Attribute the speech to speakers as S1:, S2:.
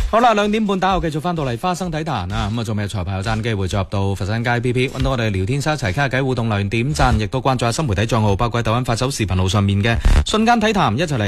S1: 好啦，2點半打後繼續翻到嚟花生體壇啊，咁啊仲未有財牌有讚機會進入到佛山街 PP， 揾到我哋聊天室一齊傾下偈互動留言點讚，亦都關注下新媒體賬號，包括喺抖音、發手視頻號上面嘅瞬間體壇一齊嚟。